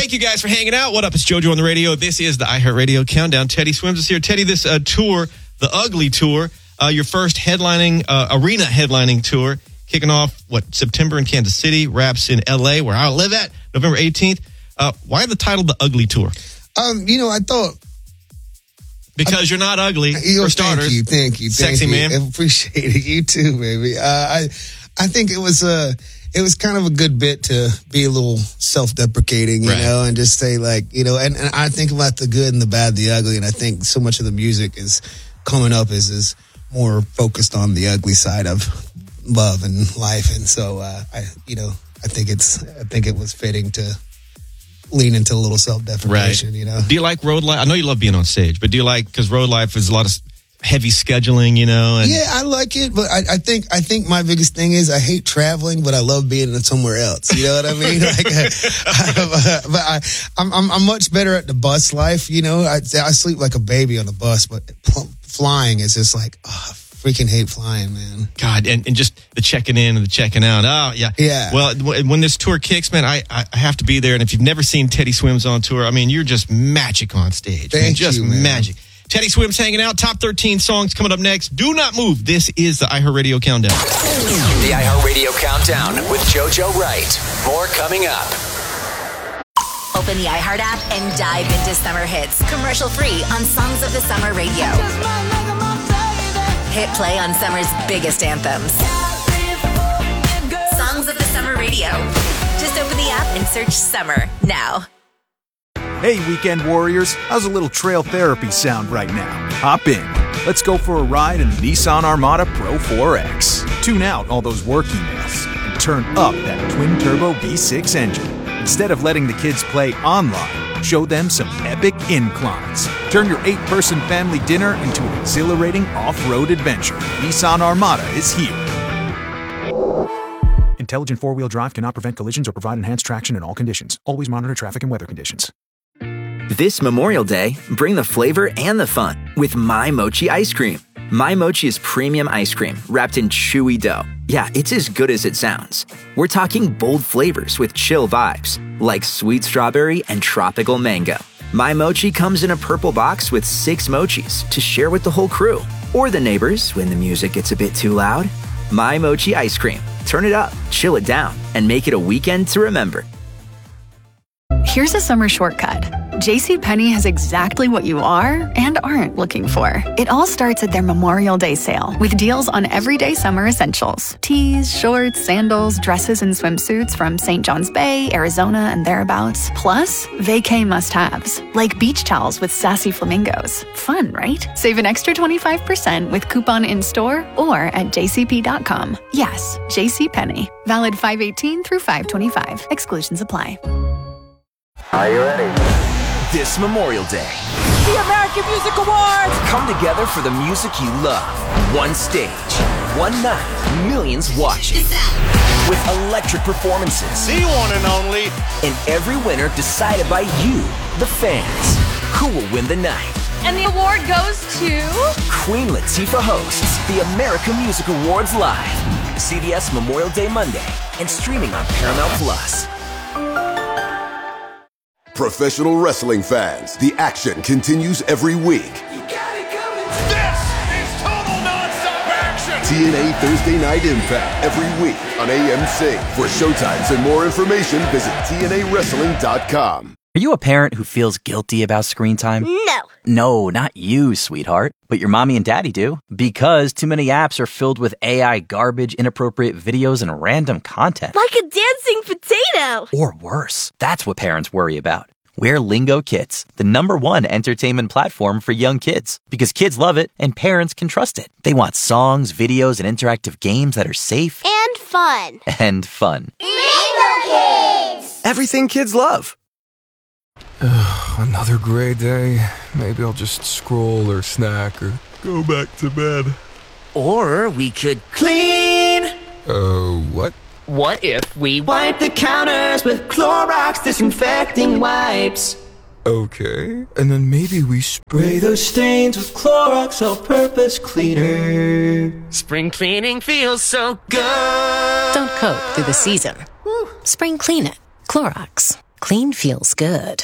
Thank you guys for hanging out. What up? It's JoJo on the radio. This is the iHeartRadio Countdown. Teddy Swims is here. Teddy, this tour, the Ugly Tour, your first arena headlining tour, kicking off, September in Kansas City, wraps in L.A., where I live at, November 18th. Why the title, The Ugly Tour? I thought... Because you're not ugly, for starters. Thank you. Sexy man. I appreciate it. You too, baby. I think it was kind of a good bit to be a little self-deprecating, you know, and just say and I think about the good and the bad, the ugly, and I think so much of the music is coming up is more focused on the ugly side of love and life, and so I think it was fitting to lean into a little self-deprecation, you know. Do you like road life? I know you love being on stage, but do you like, because road life is a lot of heavy scheduling, you know? And yeah, I like it, but I think my biggest thing is I hate traveling, but I love being somewhere else. You know what I mean? I'm much better at the bus life. You know, I sleep like a baby on the bus, but flying is just freaking hate flying, man. God, and just the checking in and the checking out. Oh, yeah. Yeah. Well, when this tour kicks, man, I have to be there. And if you've never seen Teddy Swims on tour, I mean, you're just magic on stage. Thank you, man. Magic. Teddy Swims hanging out. Top 13 songs coming up next. Do not move. This is the iHeartRadio Countdown. The iHeartRadio Countdown with JoJo Wright. More coming up. Open the iHeart app and dive into summer hits. Commercial free on Songs of the Summer Radio. Hit play on summer's biggest anthems. Songs of the Summer Radio. Just open the app and search Summer now. Hey, weekend warriors, how's a little trail therapy sound right now? Hop in. Let's go for a ride in the Nissan Armada Pro 4X. Tune out all those work emails and turn up that twin-turbo V6 engine. Instead of letting the kids play online, show them some epic inclines. Turn your 8-person family dinner into an exhilarating off-road adventure. Nissan Armada is here. Intelligent four-wheel drive cannot prevent collisions or provide enhanced traction in all conditions. Always monitor traffic and weather conditions. This Memorial Day, bring the flavor and the fun with My Mochi ice cream. My Mochi is premium ice cream wrapped in chewy dough. Yeah, it's as good as it sounds. We're talking bold flavors with chill vibes, like sweet strawberry and tropical mango. My Mochi comes in a purple box with 6 mochis to share with the whole crew, or the neighbors when the music gets a bit too loud. My Mochi ice cream. Turn it up, chill it down, and make it a weekend to remember. Here's a summer shortcut. JCPenney has exactly what you are and aren't looking for. It all starts at their Memorial Day sale with deals on everyday summer essentials. Tees, shorts, sandals, dresses, and swimsuits from St. John's Bay, Arizona, and thereabouts. Plus, vacay must-haves, like beach towels with sassy flamingos. Fun, right? Save an extra 25% with coupon in-store or at jcp.com. Yes, JCPenney. Valid 5/18 through 5/25. Exclusions apply. Are you ready? This Memorial Day, the American Music Awards! Come together for the music you love. One stage, one night, millions watching. With electric performances. The one and only. And every winner decided by you, the fans. Who will win the night? And the award goes to... Queen Latifah hosts the American Music Awards live. CBS Memorial Day Monday and streaming on Paramount Plus. Professional wrestling fans, the action continues every week. You got it coming. This is total nonstop action. TNA Thursday Night Impact every week on AMC. For showtimes and more information, visit TNAWrestling.com. Are you a parent who feels guilty about screen time? No. No, not you, sweetheart. But your mommy and daddy do. Because too many apps are filled with AI garbage, inappropriate videos, and random content. Like a dancing potato. Or worse. That's what parents worry about. We're Lingo Kids, the #1 entertainment platform for young kids. Because kids love it and parents can trust it. They want songs, videos, and interactive games that are safe. And fun. And fun. Lingo Kids! Everything kids love. Another gray day. Maybe I'll just scroll or snack or go back to bed. Or we could clean. What? What if we wipe the counters with Clorox disinfecting wipes? Okay, and then maybe we spray those stains with Clorox all-purpose cleaner. Spring cleaning feels so good. Don't coat through the season. Spring clean it. Clorox. Clean feels good.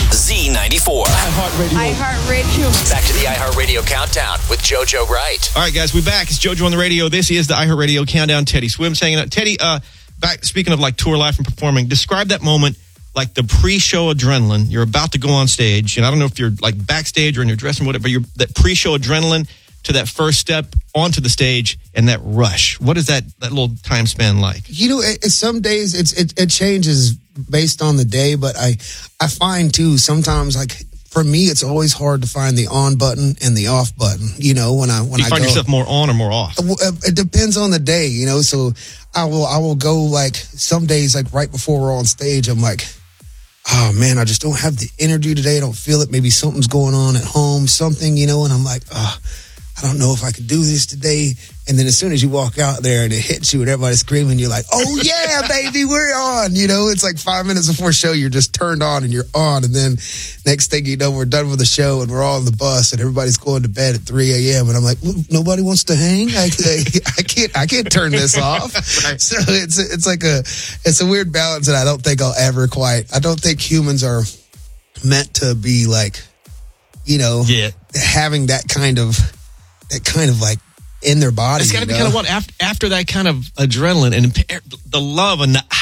Z94. iHeartRadio. Back to the iHeartRadio Countdown with JoJo Wright. All right, guys, we're back. It's JoJo on the radio. This is the iHeartRadio Countdown. Teddy Swims hanging out. Teddy, back. Speaking of like tour life and performing, describe that moment, like the pre-show adrenaline. You're about to go on stage, and I don't know if you're like backstage or in your dressing room, whatever. But that pre-show adrenaline to that first step onto the stage and that rush. What is that little time span like? You know, some days it changes based on the day, but I find too sometimes, like for me, it's always hard to find the on button and the off button. You know, when I find yourself more on or more off. It depends on the day. You know, so I will go like some days, like right before we're on stage, I'm like, oh man, I just don't have the energy today. I don't feel it. Maybe something's going on at home, something, you know, and I'm like, I don't know if I could do this today. And then as soon as you walk out there and it hits you and everybody's screaming, you're like, oh yeah, baby, we're on. You know, it's like 5 minutes before show, you're just turned on and you're on. And then next thing you know, we're done with the show and we're all on the bus and everybody's going to bed at 3 a.m. And I'm like, well, nobody wants to hang. I can't turn this off. Right. So it's a weird balance that I don't think I'll ever I don't think humans are meant to be like, you know, having that kind of like in their body. It's got to be kind of what after that kind of adrenaline and the love and the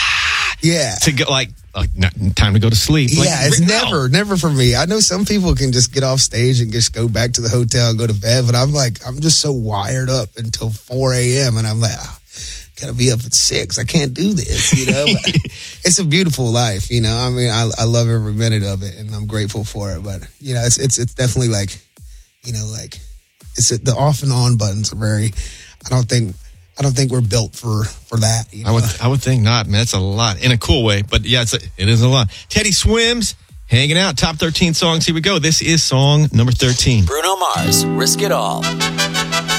to go like time to go to sleep. Yeah, it's never for me. I know some people can just get off stage and just go back to the hotel and go to bed, but I'm just so wired up until 4 a.m. and I'm like, gotta be up at 6. I can't do this, you know. But it's a beautiful life, you know. I mean, I love every minute of it, and I'm grateful for it. But you know, it's definitely like, you know, like. The off and on buttons are very. I don't think we're built for that. You know? I would think not, man. That's a lot in a cool way, but yeah, it is a lot. Teddy Swims hanging out. Top 13 songs. Here we go. This is song number 13. Bruno Mars, Risk It All.